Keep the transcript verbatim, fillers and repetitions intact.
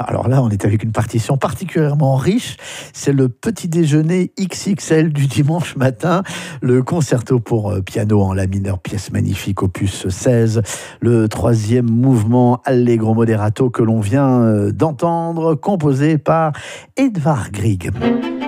alors là, on est avec une partition particulièrement riche. C'est le petit déjeuner X X L du dimanche matin. Le concerto pour piano en la mineur, pièce magnifique, opus seize. Le troisième mouvement Allegro moderato que l'on vient d'entendre, composé par Edvard Grieg.